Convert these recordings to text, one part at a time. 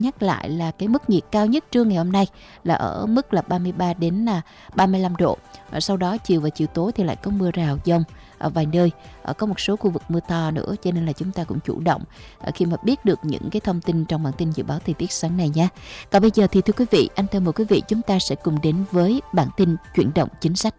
nhắc lại là cái mức nhiệt cao nhất trưa ngày hôm nay là ở mức là 33 đến 35 độ. Sau đó chiều và chiều tối thì lại có mưa rào dông ở vài nơi, có một số khu vực mưa to nữa, cho nên là chúng ta cũng chủ động khi mà biết được những cái thông tin trong bản tin dự báo thời tiết sáng nay nha. Còn bây giờ thì thưa quý vị, anh thưa mời quý vị chúng ta sẽ cùng đến với bản tin chuyển động chính sách.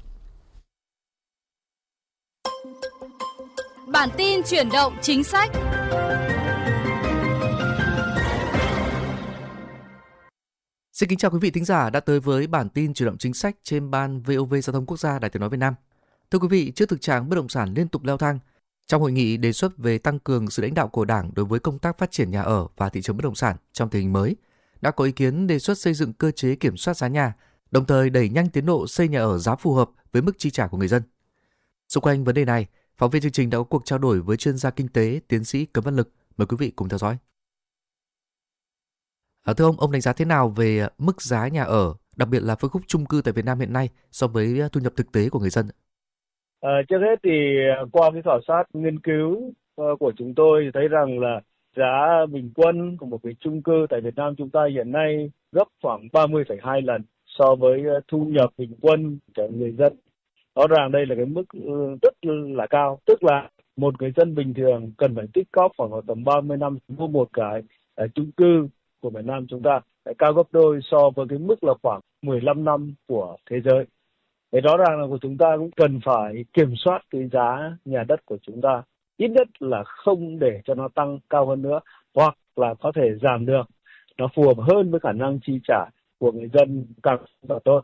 Bản tin chuyển động chính sách. Xin kính chào quý vị thính giả đã tới với bản tin chuyển động chính sách trên ban VOV Giao thông Quốc gia Đài Tiếng nói Việt Nam. Thưa quý vị, trước thực trạng bất động sản liên tục leo thang, trong hội nghị đề xuất về tăng cường sự lãnh đạo của Đảng đối với công tác phát triển nhà ở và thị trường bất động sản trong tình hình mới, đã có ý kiến đề xuất xây dựng cơ chế kiểm soát giá nhà, đồng thời đẩy nhanh tiến độ xây nhà ở giá phù hợp với mức chi trả của người dân. Xung quanh vấn đề này, phóng viên chương trình đã có cuộc trao đổi với chuyên gia kinh tế, tiến sĩ Cấn Văn Lực. Mời quý vị cùng theo dõi. Thưa ông đánh giá thế nào về mức giá nhà ở, đặc biệt là phân khúc chung cư tại Việt Nam hiện nay so với thu nhập thực tế của người dân? Trước hết thì qua cái khảo sát nghiên cứu của chúng tôi thấy rằng là giá bình quân của một cái chung cư tại Việt Nam chúng ta hiện nay gấp khoảng 30,2 lần so với thu nhập bình quân của người dân. Rõ ràng đây là cái mức rất là cao, tức là một người dân bình thường cần phải tích cóp khoảng tầm 30 năm mua một cái chung cư của Việt Nam chúng ta, cao gấp đôi so với cái mức là khoảng 15 năm của thế giới. Thế rõ ràng là của chúng ta cũng cần phải kiểm soát cái giá nhà đất của chúng ta, ít nhất là không để cho nó tăng cao hơn nữa, hoặc là có thể giảm được, nó phù hợp hơn với khả năng chi trả của người dân càng tốt.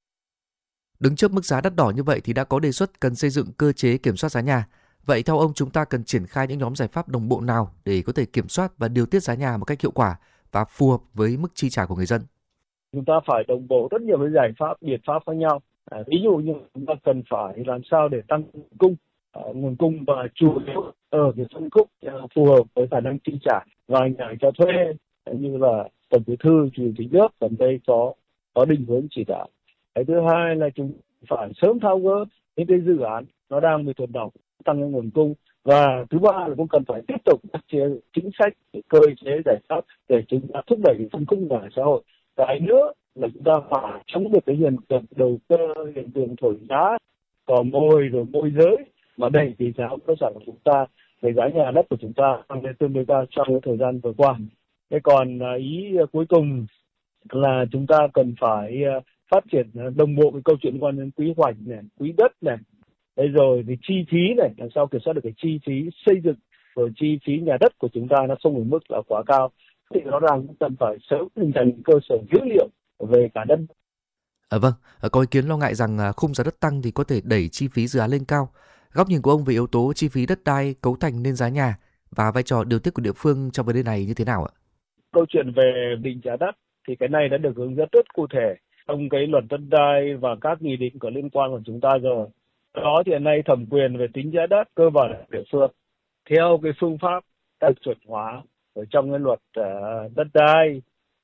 Đứng trước mức giá đắt đỏ như vậy thì đã có đề xuất cần xây dựng cơ chế kiểm soát giá nhà. Vậy theo ông, chúng ta cần triển khai những nhóm giải pháp đồng bộ nào để có thể kiểm soát và điều tiết giá nhà một cách hiệu quả và phù hợp với mức chi trả của người dân? Chúng ta phải đồng bộ rất nhiều cái giải pháp, biện pháp khác nhau. Ví dụ như chúng ta cần phải làm sao để tăng nguồn cung và chủ yếu ở cái phân khúc phù hợp với khả năng chi trả và nhà cho thuê, như là Tổng Bí thư Chủ tịch nước gần đây có định hướng chỉ đạo. Cái thứ hai là chúng phải sớm tháo gỡ những cái dự án nó đang bị tồn đọng, tăng cái nguồn cung. Và thứ ba là cũng cần phải tiếp tục phát triển chính sách, cơ chế giải pháp để chúng ta thúc đẩy phân khúc nhà ở xã hội. Cái nữa là chúng ta phải chống được cái hiện tượng đầu cơ, hiện tượng thổi giá, cò mồi rồi môi giới mà đẩy cái giá bất động sản của chúng ta, về giá nhà đất của chúng ta tăng lên tương đối cao trong cái thời gian vừa qua. Thế còn ý cuối cùng là chúng ta cần phải phát triển đồng bộ cái câu chuyện liên quan đến quy hoạch này, quỹ đất này, đây rồi thì chi phí này, làm sao kiểm soát được cái chi phí xây dựng rồi chi phí nhà đất của chúng ta nó không ở mức là quá cao. Thì rõ ràng cũng cần phải sớm hình thành cơ sở dữ liệu về cả đất. Vâng, có ý kiến lo ngại rằng khung giá đất tăng thì có thể đẩy chi phí dự án lên cao. Góc nhìn của ông về yếu tố chi phí đất đai cấu thành nên giá nhà và vai trò điều tiết của địa phương trong vấn đề này như thế nào ạ? Câu chuyện về định giá đất thì cái này đã được hướng dẫn rất cụ thể trong cái luật đất đai và các nghị định có liên quan của chúng ta rồi. Đó thì hiện nay thẩm quyền về tính giá đất cơ bản là địa phương theo cái phương pháp đã chuẩn hóa ở trong cái luật đất đai.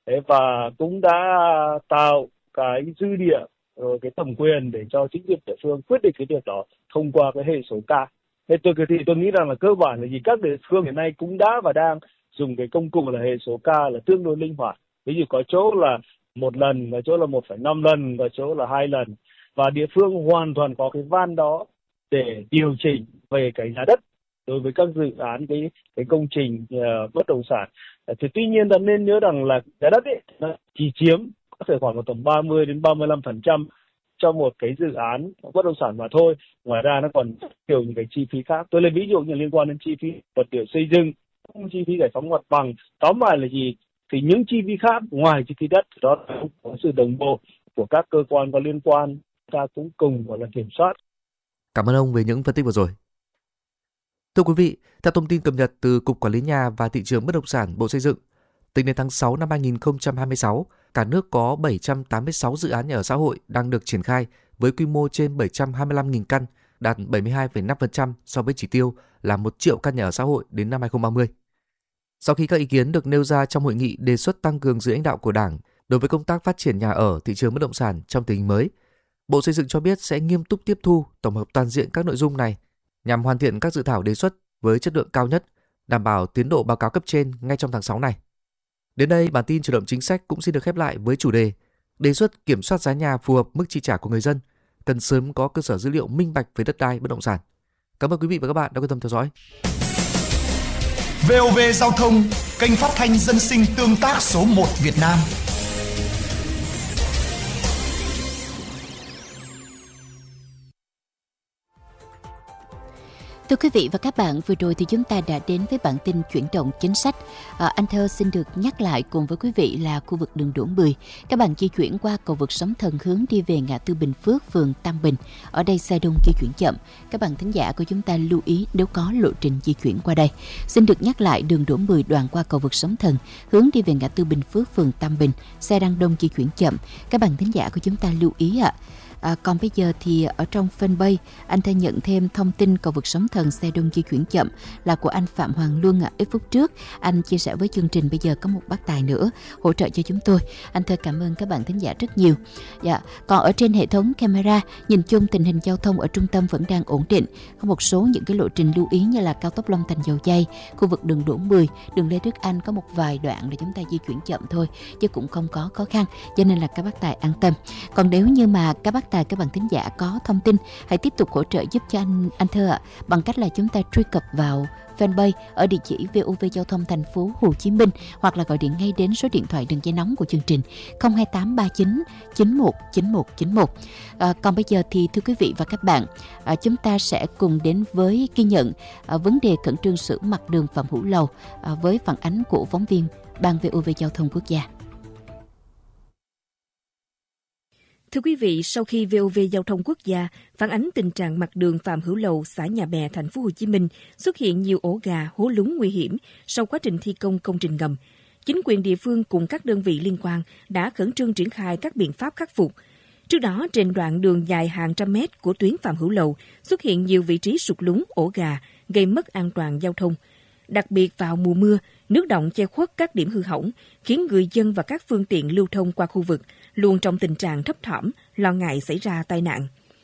Và cũng đã tạo cái dư địa rồi cái thẩm quyền để cho chính quyền địa phương quyết định cái việc đó thông qua cái hệ số K. Thế tôi nghĩ rằng là cơ bản là gì, các địa phương hiện nay cũng đã và đang dùng cái công cụ là hệ số K là tương đối linh hoạt. Ví dụ có chỗ là 1 lần, có chỗ là 1,5 lần, có chỗ là 2 lần. Và địa phương hoàn toàn có cái van đó để điều chỉnh về cái giá đất đối với các dự án, cái công trình bất động sản. Thì tuy nhiên ta nên nhớ rằng là giá đất ấy nó chỉ chiếm có thể khoảng tầm 30 đến 35% cho một cái dự án bất động sản mà thôi. Ngoài ra nó còn rất nhiều những cái chi phí khác. Tôi lấy ví dụ như liên quan đến chi phí vật liệu xây dựng, chi phí giải phóng mặt bằng. Tóm lại là gì? Thì những chi phí khác ngoài chi phí đất đó là có sự đồng bộ của các cơ quan có liên quan, ta cũng cùng gọi là kiểm soát. Cảm ơn ông về những phân tích vừa rồi. Thưa quý vị, theo thông tin cập nhật từ Cục Quản lý Nhà và Thị trường Bất động sản Bộ Xây dựng, tính đến tháng 6 năm 2026, cả nước có 786 dự án nhà ở xã hội đang được triển khai với quy mô trên 725.000 căn, đạt 72,5% so với chỉ tiêu là 1 triệu căn nhà ở xã hội đến năm 2030. Sau khi các ý kiến được nêu ra trong hội nghị đề xuất tăng cường sự lãnh đạo của Đảng đối với công tác phát triển nhà ở thị trường bất động sản trong tình hình mới, Bộ Xây dựng cho biết sẽ nghiêm túc tiếp thu, tổng hợp toàn diện các nội dung này nhằm hoàn thiện các dự thảo đề xuất với chất lượng cao nhất, đảm bảo tiến độ báo cáo cấp trên ngay trong tháng 6 này. Đến đây, bản tin Chuyển động chính sách cũng xin được khép lại với chủ đề đề xuất kiểm soát giá nhà phù hợp mức chi trả của người dân, cần sớm có cơ sở dữ liệu minh bạch về đất đai, bất động sản. Cảm ơn quý vị và các bạn đã quan tâm theo dõi. VOV Giao thông, kênh phát thanh dân sinh tương tác số 1 Việt Nam. Thưa quý vị và các bạn, vừa rồi thì chúng ta đã đến với bản tin chuyển động chính sách. Anh Thơ xin được nhắc lại cùng với quý vị là khu vực đường Đỗ 10. Các bạn di chuyển qua cầu vượt Sóng Thần hướng đi về ngã tư Bình Phước, phường Tam Bình. Ở đây xe đông di chuyển chậm. Các bạn thính giả của chúng ta lưu ý nếu có lộ trình di chuyển qua đây. Xin được nhắc lại đường Đỗ 10 đoạn qua cầu vượt Sóng Thần hướng đi về ngã tư Bình Phước, phường Tam Bình. Xe đang đông di chuyển chậm. Các bạn thính giả của chúng ta lưu ý ạ. Còn bây giờ thì ở trong fanpage, anh Thơ nhận thêm thông tin cầu vượt Sóng Thần xe đông di chuyển chậm là của anh Phạm Hoàng Luân ít phút trước. Anh chia sẻ với chương trình bây giờ có một bác tài nữa hỗ trợ cho chúng tôi. Anh Thơ cảm ơn các bạn thính giả rất nhiều. Dạ. Còn ở trên hệ thống camera, nhìn chung tình hình giao thông ở trung tâm vẫn đang ổn định. Có một số những cái lộ trình lưu ý như là cao tốc Long Thành Dầu Giây, khu vực đường Đỗ 10, đường Lê Đức Anh có một vài đoạn để chúng ta di chuyển chậm thôi, chứ cũng không có khó khăn, cho nên là các bác tài an tâm. Còn nếu như mà các bác tài, các bạn thính giả có thông tin, hãy tiếp tục hỗ trợ giúp cho anh Thơ ạ, bằng cách là chúng ta truy cập vào fanpage ở địa chỉ VOV Giao thông thành phố Hồ Chí Minh, hoặc là gọi điện ngay đến số điện thoại đường dây nóng của chương trình 02839 919191. Còn bây giờ thì thưa quý vị và các bạn, chúng ta sẽ cùng đến với ghi nhận vấn đề khẩn trương sửa mặt đường Phạm Hữu Lầu với phản ánh của phóng viên Ban VOV Giao thông Quốc gia. Thưa quý vị, sau khi VOV Giao thông Quốc gia phản ánh tình trạng mặt đường Phạm Hữu Lầu, xã Nhà Bè, thành phố Hồ Chí Minh xuất hiện nhiều ổ gà, hố lún nguy hiểm sau quá trình thi công công trình ngầm, chính quyền địa phương cùng các đơn vị liên quan đã khẩn trương triển khai các biện pháp khắc phục. Trước đó, trên đoạn đường dài hàng trăm mét của tuyến Phạm Hữu Lầu xuất hiện nhiều vị trí sụt lún, ổ gà, gây mất an toàn giao thông. Đặc biệt vào mùa mưa, nước đọng che khuất các điểm hư hỏng, khiến người dân và các phương tiện lưu thông qua khu vực luôn trong tình trạng thấp thỏm, lo ngại xảy ra tai nạn.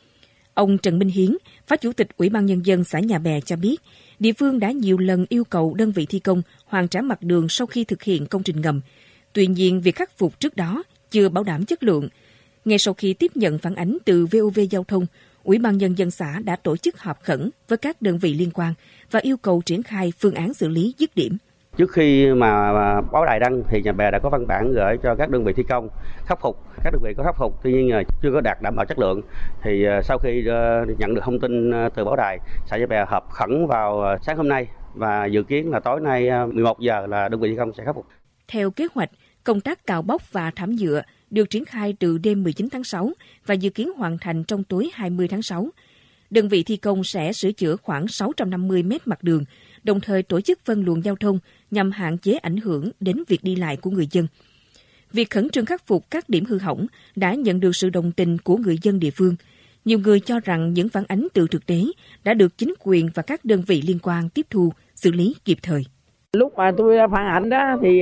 Ông Trần Minh Hiến, Phó Chủ tịch Ủy ban Nhân dân xã Nhà Bè cho biết, địa phương đã nhiều lần yêu cầu đơn vị thi công hoàn trả mặt đường sau khi thực hiện công trình ngầm. Tuy nhiên, việc khắc phục trước đó chưa bảo đảm chất lượng. Ngay sau khi tiếp nhận phản ánh từ VOV Giao thông, Ủy ban Nhân dân xã đã tổ chức họp khẩn với các đơn vị liên quan và yêu cầu triển khai phương án xử lý dứt điểm. Trước khi mà báo đài đăng thì Nhà Bè đã có văn bản gửi cho các đơn vị thi công khắc phục. Các đơn vị có khắc phục, tuy nhiên chưa có đạt đảm bảo chất lượng. Thì sau khi nhận được thông tin từ báo đài, xã Nhà Bè họp khẩn vào sáng hôm nay và dự kiến là tối nay 11 giờ là đơn vị thi công sẽ khắc phục. Theo kế hoạch, công tác cào bóc và thảm nhựa được triển khai từ đêm 19 tháng 6 và dự kiến hoàn thành trong tối 20 tháng 6. Đơn vị thi công sẽ sửa chữa khoảng 650 mét mặt đường, đồng thời tổ chức phân luồng giao thông nhằm hạn chế ảnh hưởng đến việc đi lại của người dân. Việc khẩn trương khắc phục các điểm hư hỏng đã nhận được sự đồng tình của người dân địa phương. Nhiều người cho rằng những phản ánh từ thực tế đã được chính quyền và các đơn vị liên quan tiếp thu, xử lý kịp thời. Lúc mà tôi phản ảnh đó thì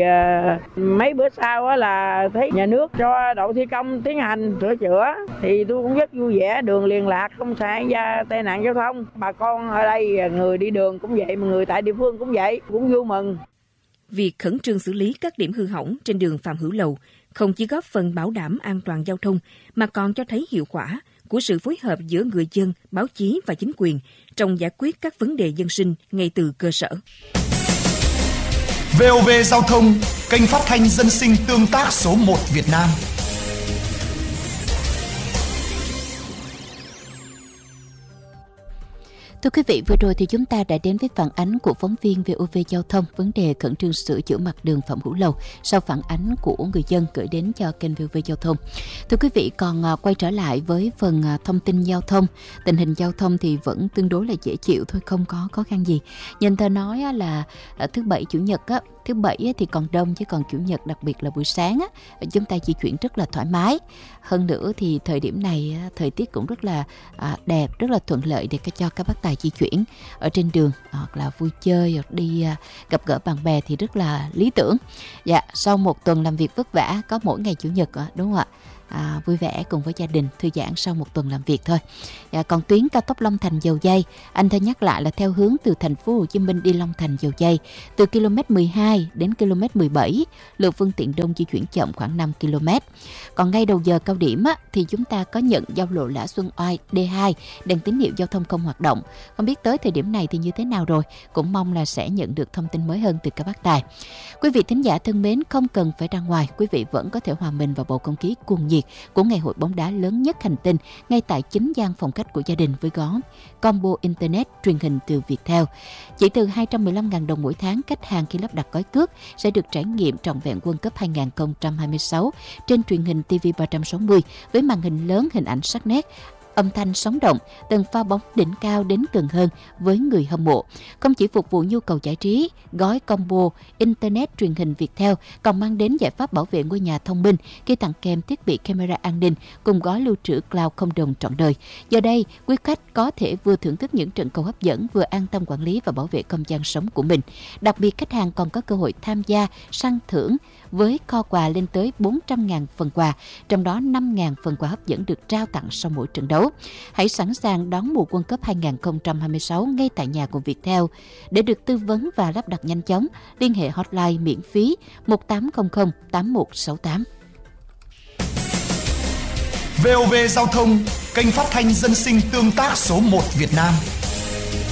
mấy bữa sau là thấy nhà nước cho đội thi công tiến hành sửa chữa thì tôi cũng rất vui vẻ, đường liền lạc, không xảy ra tai nạn giao thông. Bà con ở đây, người đi đường cũng vậy, mà người tại địa phương cũng vậy, cũng vui mừng. Việc khẩn trương xử lý các điểm hư hỏng trên đường Phạm Hữu Lầu không chỉ góp phần bảo đảm an toàn giao thông mà còn cho thấy hiệu quả của sự phối hợp giữa người dân, báo chí và chính quyền trong giải quyết các vấn đề dân sinh ngay từ cơ sở. VOV Giao thông, kênh phát thanh dân sinh tương tác số 1 Việt Nam. Thưa quý vị, vừa rồi thì chúng ta đã đến với phản ánh của phóng viên VOV Giao thông vấn đề khẩn trương sửa chữa mặt đường Phạm Hữu Lầu sau phản ánh của người dân gửi đến cho kênh VOV Giao thông. Thưa quý vị, còn quay trở lại với phần thông tin giao thông. Tình hình giao thông thì vẫn tương đối là dễ chịu thôi, không có khó khăn gì. Nhìn Thơ nói là thứ Bảy, Chủ nhật á, thứ Bảy thì còn đông, chứ còn Chủ nhật đặc biệt là buổi sáng á, chúng ta di chuyển rất là thoải mái. Hơn nữa thì thời điểm này thời tiết cũng rất là đẹp, rất là thuận lợi để cho các bác tài di chuyển ở trên đường hoặc là vui chơi hoặc đi gặp gỡ bạn bè thì rất là lý tưởng. Dạ, sau một tuần làm việc vất vả có mỗi ngày Chủ nhật đúng không ạ? vui vẻ cùng với gia đình thư giãn sau một tuần làm việc thôi. Còn tuyến cao tốc Long Thành - Dầu Giây, anh thân nhắc lại là theo hướng từ thành phố Hồ Chí Minh đi Long Thành - Dầu Giây, từ km 12 đến km 17, lượng phương tiện đông di chuyển chậm khoảng 5 km. Còn ngay đầu giờ cao điểm thì chúng ta có nhận giao lộ Lã Xuân Oai D2 đèn tín hiệu giao thông không hoạt động. Không biết tới thời điểm này thì như thế nào rồi, cũng mong là sẽ nhận được thông tin mới hơn từ các bác tài. Quý vị thính giả thân mến, không cần phải ra ngoài, quý vị vẫn có thể hòa mình vào bầu không khí cuồng nhiệt của ngày hội bóng đá lớn nhất hành tinh ngay tại chính gian phòng khách của gia đình với gói combo internet truyền hình từ Viettel. Chỉ từ 215.000 đồng mỗi tháng, khách hàng khi lắp đặt gói cước sẽ được trải nghiệm trọn vẹn World Cup 2026 trên truyền hình TV 360 với màn hình lớn, hình ảnh sắc nét, âm thanh sống động, tần pha bóng đỉnh cao đến gần hơn với người hâm mộ. Không chỉ phục vụ nhu cầu giải trí, gói combo Internet truyền hình Viettel còn mang đến giải pháp bảo vệ ngôi nhà thông minh khi tặng kèm thiết bị camera an ninh cùng gói lưu trữ cloud không đồng trọn đời. Giờ đây, quý khách có thể vừa thưởng thức những trận cầu hấp dẫn, vừa an tâm quản lý và bảo vệ không gian sống của mình. Đặc biệt, khách hàng còn có cơ hội tham gia săn thưởng với kho quà lên tới 400.000 phần quà, trong đó 5.000 phần quà hấp dẫn được trao tặng sau mỗi trận đấu. Hãy sẵn sàng đón mùa World Cup 2026 ngay tại nhà của Viettel. Để được tư vấn và lắp đặt nhanh chóng, liên hệ hotline miễn phí 1800 8168. VOV Giao thông, kênh phát thanh dân sinh tương tác số 1 Việt Nam.